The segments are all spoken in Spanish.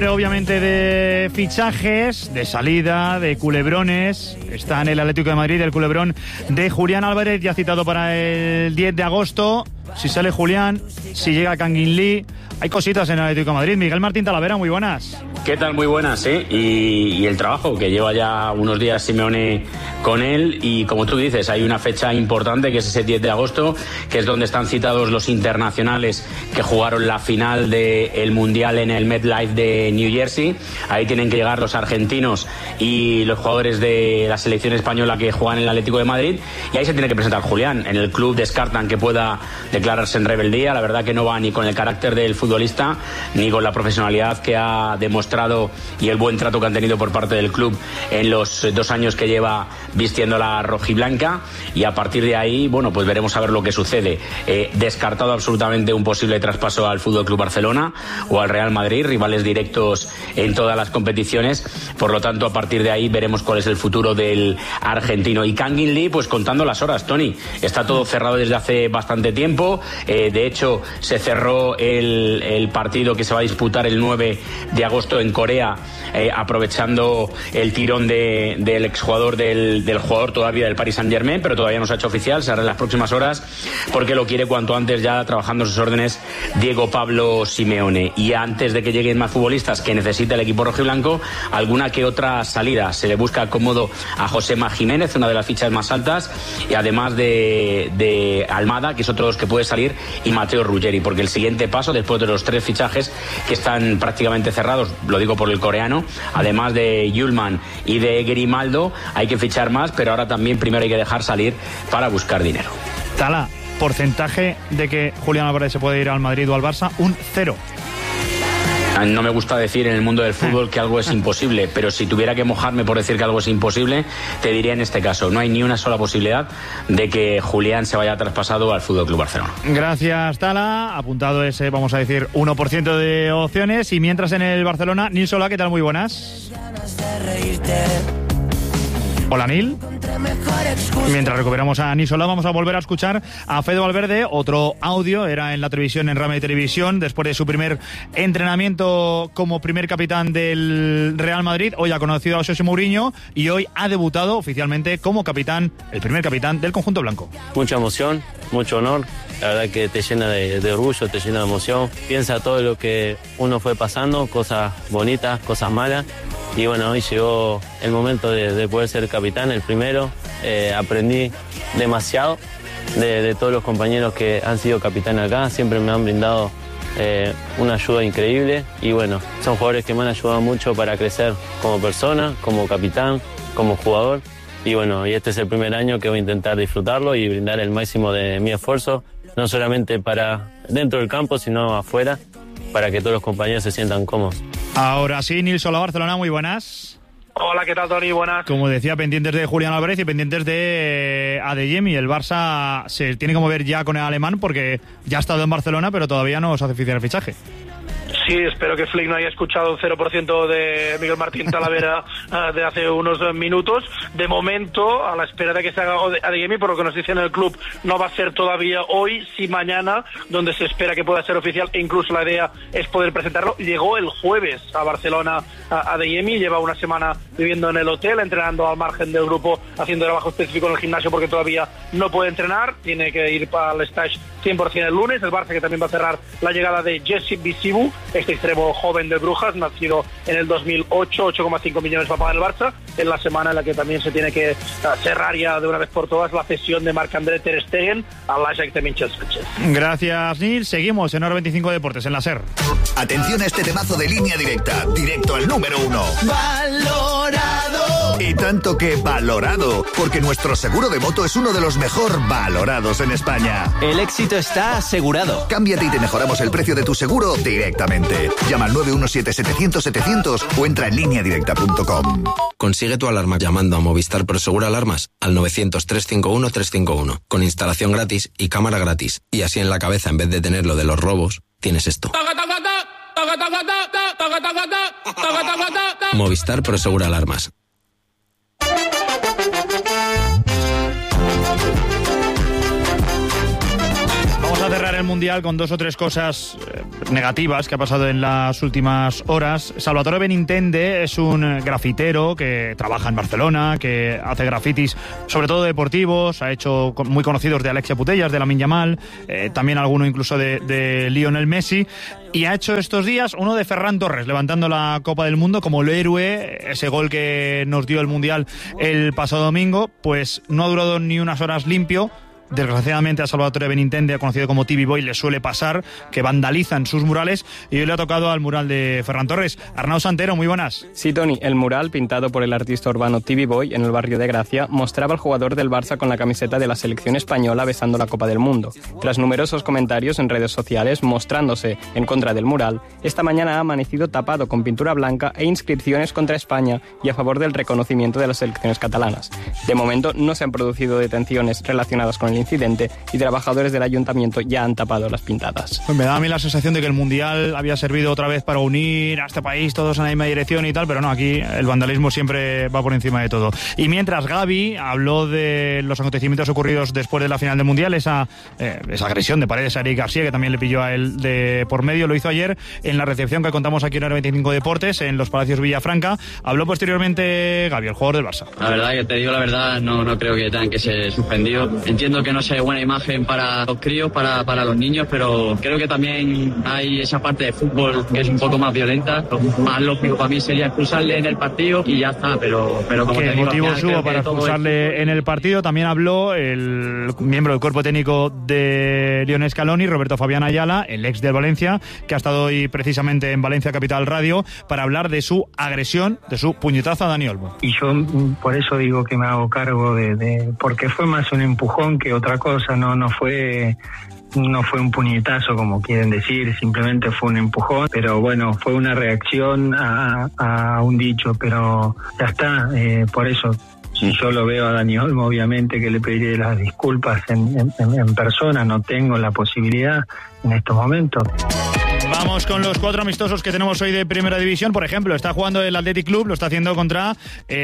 Obviamente de fichajes, de salida, de culebrones. Está en el Atlético de Madrid el culebrón de Julián Álvarez, ya citado para el 10 de agosto. Si sale Julián, si llega Kangin Lee. Hay cositas en el Atlético de Madrid. Miguel Martín Talavera, muy buenas. ¿Qué tal? Muy buenas, ¿eh? Y el trabajo que lleva ya unos días Simeone con él, y como tú dices, hay una fecha importante que es ese 10 de agosto, que es donde están citados los internacionales que jugaron la final del Mundial en el MetLife de New Jersey. Ahí tienen que llegar los argentinos y los jugadores de la selección española que juegan en el Atlético de Madrid, y ahí se tiene que presentar Julián. En el club descartan que pueda declararse en rebeldía. La verdad que no va ni con el carácter del futbolista ni con la profesionalidad que ha demostrado y el buen trato que han tenido por parte del club en los 2 años que lleva vistiendo la rojiblanca, y a partir de ahí, bueno, pues veremos a ver lo que sucede. Descartado absolutamente un posible traspaso al FC Barcelona o al Real Madrid, rivales directos en todas las competiciones. Por lo tanto, a partir de ahí veremos cuál es el futuro del argentino. Y Kangin Lee, pues contando las horas, Tony. Está todo cerrado desde hace bastante tiempo. De hecho, se cerró el partido que se va a disputar el 9 de agosto en Corea, aprovechando el tirón del exjugador del jugador todavía del Paris Saint-Germain, pero todavía no se ha hecho oficial. Se hará en las próximas horas porque lo quiere cuanto antes, ya trabajando sus órdenes Diego Pablo Simeone. Y antes de que lleguen más futbolistas que necesita el equipo rojiblanco, alguna que otra salida. Se le busca cómodo a Josema Jiménez, una de las fichas más altas, y además de Almada, que es otro de los que puede salir, y Mateo Ruggeri, porque el siguiente paso, después de los 3 fichajes que están prácticamente cerrados, lo digo por el coreano, además de Yulman y de Grimaldo, hay que fichar más, pero ahora también primero hay que dejar salir para buscar dinero. Tala, porcentaje de que Julián Álvarez se puede ir al Madrid o al Barça, un 0. No me gusta decir en el mundo del fútbol que algo es imposible, pero si tuviera que mojarme por decir que algo es imposible, te diría en este caso, no hay ni una sola posibilidad de que Julián se vaya traspasado al FC Barcelona. Gracias, Tala. Apuntado ese, vamos a decir, 1% de opciones. Y mientras en el Barcelona, Nil Solà, ¿qué tal? Muy buenas. Hola, Nil. Mientras recuperamos a Nil Solà, vamos a volver a escuchar a Fede Valverde. Otro audio, era en la televisión, en Rama de Televisión, después de su primer entrenamiento como primer capitán del Real Madrid. Hoy ha conocido a José Mourinho y hoy ha debutado oficialmente como capitán, el primer capitán del conjunto blanco. Mucha emoción, mucho honor. La verdad que te llena de orgullo, te llena de emoción. Piensa todo lo que uno fue pasando, cosas bonitas, cosas malas. Y bueno, hoy llegó el momento de poder ser capitán, el primero. Aprendí demasiado de todos los compañeros que han sido capitanes acá. Siempre me han brindado una ayuda increíble. Y bueno, son jugadores que me han ayudado mucho para crecer como persona, como capitán, como jugador. Y bueno, y este es el primer año que voy a intentar disfrutarlo y brindar el máximo de mi esfuerzo, no solamente para dentro del campo, sino afuera, para que todos los compañeros se sientan cómodos. Ahora sí, Nil Solà, Barcelona, muy buenas. Hola, ¿qué tal, Tony? Buenas. Como decía, pendientes de Julián Álvarez y pendientes de Adeyemi. El Barça se tiene que mover ya con el alemán porque ya ha estado en Barcelona, pero todavía no se hace oficial el fichaje. Sí, espero que Flick no haya escuchado el 0% de Miguel Martín Talavera de hace unos minutos. De momento, a la espera de que se haga Adeyemi, por lo que nos dicen en el club, no va a ser todavía hoy, sí mañana, donde se espera que pueda ser oficial, e incluso la idea es poder presentarlo. Llegó el jueves a Barcelona Adeyemi, lleva una semana viviendo en el hotel, entrenando al margen del grupo, haciendo trabajo específico en el gimnasio porque todavía no puede entrenar, tiene que ir para el stage 100% el lunes. El Barça que también va a cerrar la llegada de Jesse Bisibu, este extremo joven del Brujas, nacido en el 2008, 8,5 millones va a pagar el Barça, en la semana en la que también se tiene que cerrar ya de una vez por todas la cesión de Marc-André Ter Stegen al Ajax de Michel Sánchez. Gracias, Nil. Seguimos en Hora 25 Deportes, en la SER. Atención a este temazo de Línea Directa, directo al número 1. ¡Valorado! Y tanto que valorado, porque nuestro seguro de moto es uno de los mejor valorados en España. El éxito está asegurado. Cámbiate y te mejoramos el precio de tu seguro directamente. Llama al 917-700-700 o entra en lineadirecta.com. Consigue tu alarma llamando a Movistar Prosegur Alarmas al 900-351-351, con instalación gratis y cámara gratis. Y así en la cabeza, en vez de tener lo de los robos, tienes esto. Movistar Prosegur Alarmas. Vamos a cerrar el Mundial con 2 o 3 cosas negativas que ha pasado en las últimas horas. Salvatore Benintende es un grafitero que trabaja en Barcelona, que hace grafitis sobre todo deportivos, ha hecho muy conocidos de Alexia Putellas, de Lamine Yamal, también alguno incluso de Lionel Messi, y ha hecho estos días uno de Ferran Torres, levantando la Copa del Mundo como el héroe, ese gol que nos dio el Mundial el pasado domingo, pues no ha durado ni unas horas limpio. Desgraciadamente a Salvatore Benintende, conocido como TV Boy, le suele pasar que vandalizan sus murales y hoy le ha tocado al mural de Ferran Torres. Arnau Santero, muy buenas. Sí, Toni, el mural pintado por el artista urbano TV Boy en el barrio de Gracia mostraba al jugador del Barça con la camiseta de la selección española besando la Copa del Mundo. Tras numerosos comentarios en redes sociales mostrándose en contra del mural, esta mañana ha amanecido tapado con pintura blanca e inscripciones contra España y a favor del reconocimiento de las selecciones catalanas. De momento no se han producido detenciones relacionadas con el incidente y trabajadores del ayuntamiento ya han tapado las pintadas. Pues me da a mí la sensación de que el Mundial había servido otra vez para unir a este país todos en la misma dirección y tal, pero no, aquí el vandalismo siempre va por encima de todo. Y mientras Gavi habló de los acontecimientos ocurridos después de la final del Mundial, esa agresión de Paredes a Eric García, que también le pilló a él de por medio, lo hizo ayer en la recepción que contamos aquí en el 25 Deportes, en los Palacios Villafranca. Habló posteriormente Gavi, el jugador del Barça. La verdad, que te digo la verdad, no creo que tengan que ser suspendidos. Entiendo que no sea buena imagen para los críos, para los niños, pero creo que también hay esa parte de fútbol que es un poco más violenta. Lo más lógico para mí sería expulsarle en el partido y ya está, pero como ¿qué te digo, motivos hubo para expulsarle en el partido? También habló el miembro del cuerpo técnico de Lionel Scaloni, Roberto Fabián Ayala, el ex del Valencia, que ha estado hoy precisamente en Valencia Capital Radio para hablar de su agresión, de su puñetazo a Dani Olmo. Y yo por eso digo que me hago cargo porque fue más un empujón que otra cosa, no fue un puñetazo como quieren decir, simplemente fue un empujón, pero bueno, fue una reacción a un dicho, pero ya está, por eso. Si yo lo veo a Dani Olmo, obviamente que le pediré las disculpas en persona, no tengo la posibilidad en estos momentos. Vamos con los 4 amistosos que tenemos hoy de Primera División. Por ejemplo, está jugando el Athletic Club, lo está haciendo contra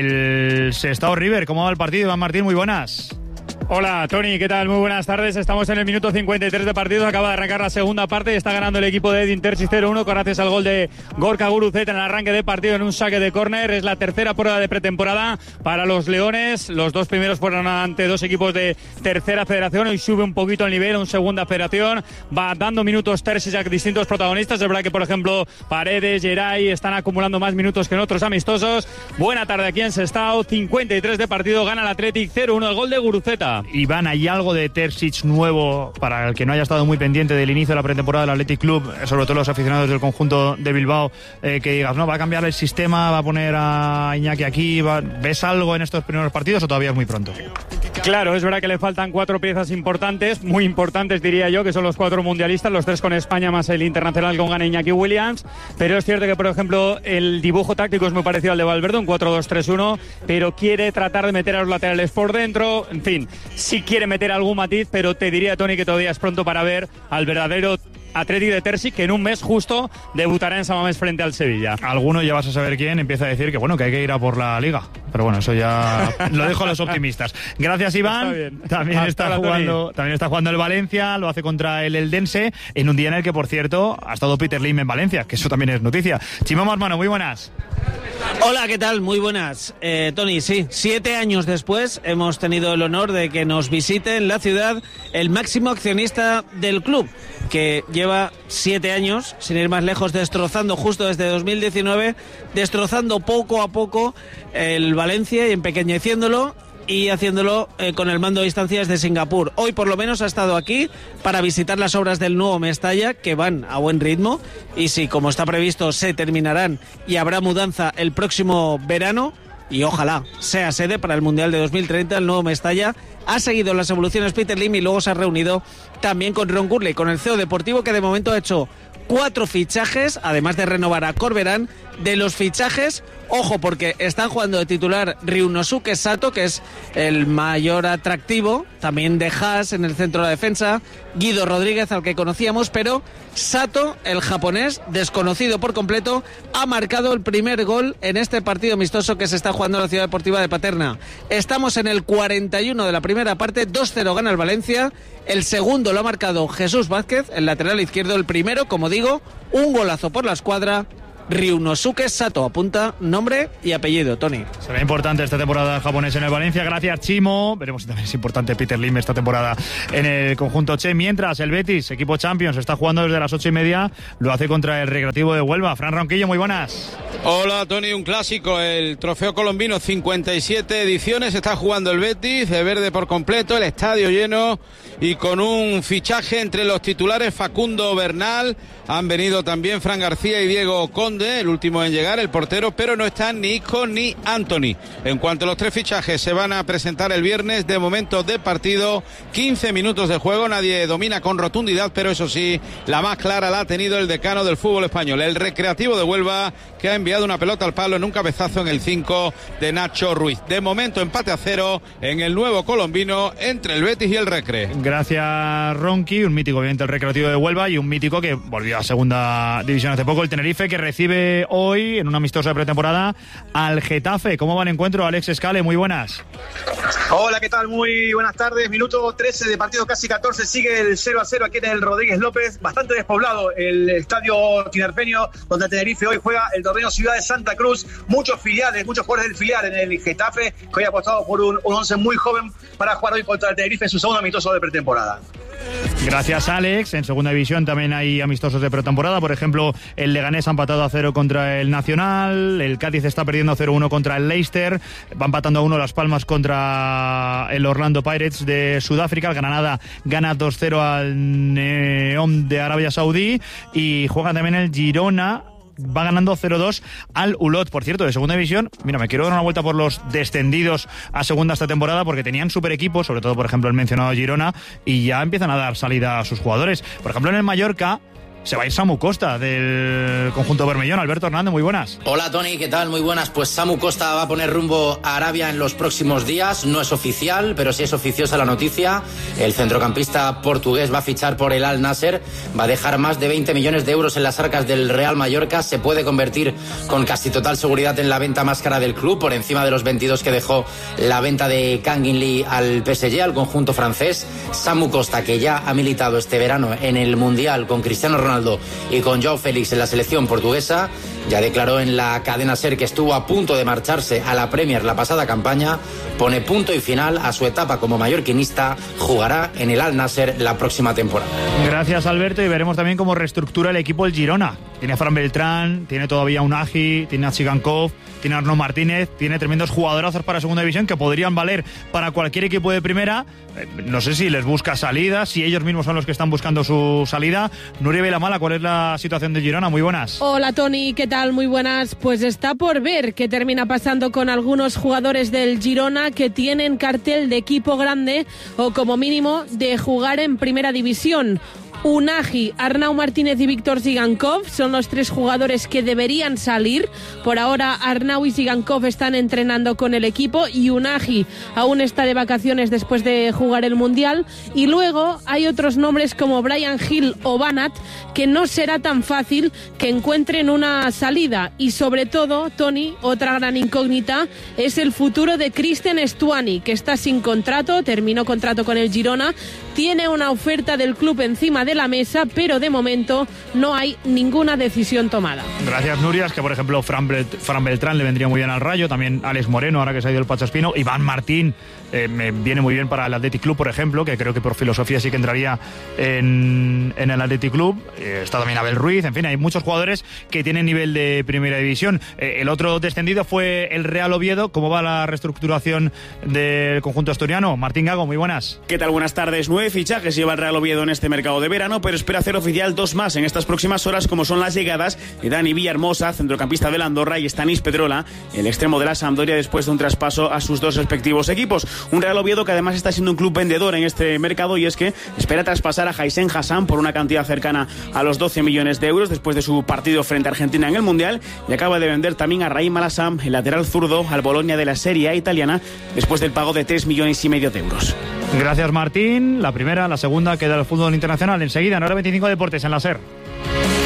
el Sestao River. ¿Cómo va el partido, Iván Martín? Muy buenas. Hola, Tony, ¿qué tal? Muy buenas tardes. Estamos en el minuto 53 de partido. Acaba de arrancar la segunda parte y está ganando el equipo de Edin Terzic 0-1 gracias al gol de Gorka Guruceta en el arranque de partido en un saque de córner. Es la tercera prueba de pretemporada para los Leones. Los 2 primeros fueron ante 2 equipos de tercera federación. Hoy sube un poquito el nivel en segunda federación. Va dando minutos Terzic a distintos protagonistas. Es verdad que, por ejemplo, Paredes, Geray están acumulando más minutos que en otros amistosos. Buena tarde aquí en Sestao. 53 de partido. Gana el Athletic 0-1. El gol de Guruceta. Iván, ¿hay algo de Terzic nuevo para el que no haya estado muy pendiente del inicio de la pretemporada del Athletic Club, sobre todo los aficionados del conjunto de Bilbao, que digas, no, va a cambiar el sistema, va a poner a Iñaki aquí? ¿Ves algo en estos primeros partidos o todavía es muy pronto? Claro, es verdad que le faltan 4 piezas importantes, muy importantes diría yo, que son los 4 mundialistas, los 3 con España más el internacional con gana Iñaki Williams, pero es cierto que, por ejemplo, el dibujo táctico es muy parecido al de Valverde, un 4-2-3-1, pero quiere tratar de meter a los laterales por dentro, en fin, sí quiere meter algún matiz, pero te diría, Tony, que todavía es pronto para ver al verdadero Athletic de Terzic, que en un mes justo debutará en San Mamés frente al Sevilla. Alguno, ya vas a saber quién, empieza a decir que bueno, que hay que ir a por la Liga, pero bueno, eso ya lo dejo a los optimistas. Gracias, Iván. También está jugando el Valencia, lo hace contra el Eldense, en un día en el que, por cierto, ha estado Peter Lim en Valencia, que eso también es noticia. Chimo Hermano, muy buenas. Hola, ¿qué tal? Muy buenas. Tony, sí, 7 años después hemos tenido el honor de que nos visite en la ciudad el máximo accionista del club, que lleva 7 años, sin ir más lejos, destrozando justo desde 2019, destrozando poco a poco el Valencia y empequeñeciéndolo y haciéndolo con el mando a distancia desde Singapur. Hoy por lo menos ha estado aquí para visitar las obras del nuevo Mestalla, que van a buen ritmo, y si, como está previsto, se terminarán y habrá mudanza el próximo verano, y ojalá sea sede para el Mundial de 2030, el nuevo Mestalla. Ha seguido las evoluciones Peter Lim y luego se ha reunido también con Ron Gurley, con el CEO deportivo, que de momento ha hecho 4 fichajes, además de renovar a Corberán, de los fichajes, ojo, porque están jugando de titular Ryunosuke Sato, que es el mayor atractivo, también de Haas en el centro de la defensa, Guido Rodríguez, al que conocíamos, pero Sato, el japonés, desconocido por completo, ha marcado el primer gol en este partido amistoso que se está jugando en la Ciudad Deportiva de Paterna. Estamos en el 41 de la primera parte, 2-0 gana el Valencia, el segundo lo ha marcado Jesús Vázquez, el lateral izquierdo, el primero, como digo, un golazo por la escuadra, Ryunosuke Sato, apunta nombre y apellido, Tony. Será importante esta temporada japonés en el Valencia, gracias Chimo. Veremos si también es importante Peter Lim esta temporada en el conjunto Che. Mientras el Betis, equipo Champions, está jugando desde las 8:30, lo hace contra el Recreativo de Huelva. Fran Ronquillo, muy buenas. Hola Tony, un clásico, el Trofeo Colombino, 57 ediciones, está jugando el Betis, de verde por completo, el estadio lleno y con un fichaje entre los titulares Facundo Bernal, han venido también Fran García y Diego Conde, el último en llegar, el portero, pero no están ni Isco ni Anthony. En cuanto a los tres fichajes, se van a presentar el viernes, de momento de partido, 15 minutos de juego, nadie domina con rotundidad, pero eso sí, la más clara la ha tenido el decano del fútbol español, el Recreativo de Huelva, que ha enviado una pelota al palo en un cabezazo en el 5 de Nacho Ruiz. De momento empate a 0 en el nuevo colombino entre el Betis y el Recre. Gracias Ronqui, un mítico obviamente el Recreativo de Huelva y un mítico que volvió a segunda división hace poco, el Tenerife, que recibe hoy en un amistoso de pretemporada al Getafe. ¿Cómo va el encuentro? Alex Escale, muy buenas. Hola, ¿qué tal? Muy buenas tardes. Minuto 13 de partido, casi 14, sigue el 0-0 aquí en el Rodríguez López, bastante despoblado el estadio tinerfeño donde Tenerife hoy juega el torneo Ciudad de Santa Cruz, muchos filiales, muchos jugadores del filial en el Getafe, que hoy ha apostado por un 11 muy joven para jugar hoy contra el Tenerife en su segundo amistoso de pretemporada. Gracias Alex. En segunda división también hay amistosos de pretemporada, por ejemplo el Leganés ha empatado a 0 contra el Nacional, el Cádiz está perdiendo 0-1 contra el Leicester, va empatando a 1 Las Palmas contra el Orlando Pirates de Sudáfrica, el Granada gana 2-0 al Neom de Arabia Saudí y juega también el Girona, va ganando 0-2 al Ulot. Por cierto, de segunda división, mira, me quiero dar una vuelta por los descendidos a segunda esta temporada porque tenían super equipos, sobre todo por ejemplo el mencionado Girona, y ya empiezan a dar salida a sus jugadores. Por ejemplo en el Mallorca se va a ir Samu Costa del conjunto bermellón. Alberto Hernández, muy buenas. Hola Tony, ¿qué tal? Muy buenas. Pues Samu Costa va a poner rumbo a Arabia en los próximos días. No es oficial, pero sí es oficiosa la noticia. El centrocampista portugués va a fichar por el Al Nasser. Va a dejar más de 20 millones de euros en las arcas del Real Mallorca. Se puede convertir con casi total seguridad en la venta más cara del club, por encima de los 22 que dejó la venta de Kangin Lee al PSG, al conjunto francés. Samu Costa, que ya ha militado este verano en el Mundial con Cristiano Ronaldo y con Joao Félix en la selección portuguesa, ya declaró en la cadena SER que estuvo a punto de marcharse a la Premier la pasada campaña, pone punto y final a su etapa como mallorquinista, jugará en el Al Nasser la próxima temporada. Gracias Alberto, y veremos también cómo reestructura el equipo el Girona. Tiene a Fran Beltrán, tiene todavía a Unagi, tiene a Chigankov, tiene a Arnaud Martínez, tiene tremendos jugadorazos para segunda división que podrían valer para cualquier equipo de primera. No sé si les busca salida, si ellos mismos son los que están buscando su salida. Nuria Vilamala, ¿cuál es la situación de Girona? Muy buenas. Hola Tony, ¿qué tal? Muy buenas. Pues está por ver qué termina pasando con algunos jugadores del Girona que tienen cartel de equipo grande o como mínimo de jugar en primera división. Unagi, Arnau Martínez y Víctor Zigankov son los tres jugadores que deberían salir. Por ahora Arnau y Zigankov están entrenando con el equipo y Unagi aún está de vacaciones después de jugar el Mundial. Y luego hay otros nombres como Brian Hill o Banat que no será tan fácil que encuentren una salida. Y sobre todo, Tony, otra gran incógnita es el futuro de Christian Stuani, que está sin contrato, terminó contrato con el Girona, tiene una oferta del club encima de la mesa, pero de momento no hay ninguna decisión tomada. Gracias Nuria, es que por ejemplo Fran Beltrán le vendría muy bien al Rayo, también Alex Moreno ahora que se ha ido el Pachaspino, Iván Martín me viene muy bien para el Athletic Club, por ejemplo, que creo que por filosofía sí que entraría en el Athletic Club. Está también Abel Ruiz, en fin, hay muchos jugadores que tienen nivel de primera división. El otro descendido fue el Real Oviedo. ¿Cómo va la reestructuración del conjunto asturiano? Martín Gago, muy buenas. ¿Qué tal? Buenas tardes. 9 9 fichajes lleva el Real Oviedo en este mercado de verano, pero espera hacer oficial 2 más en estas próximas horas, como son las llegadas de Dani Villahermosa, centrocampista del Andorra, y Stanis Pedrola, el extremo de la Sampdoria, después de un traspaso a sus 2 respectivos equipos. Un Real Oviedo que además está siendo un club vendedor en este mercado, y es que espera traspasar a Jaisen Hassan por una cantidad cercana a los 12 millones de euros después de su partido frente a Argentina en el Mundial, y acaba de vender también a Raheem Alassane, el lateral zurdo, al Bologna de la Serie A italiana, después del pago de 3,5 millones de euros. Gracias, Martín. La primera, la segunda queda el fútbol internacional. Enseguida, en hora 25 Deportes en la SER.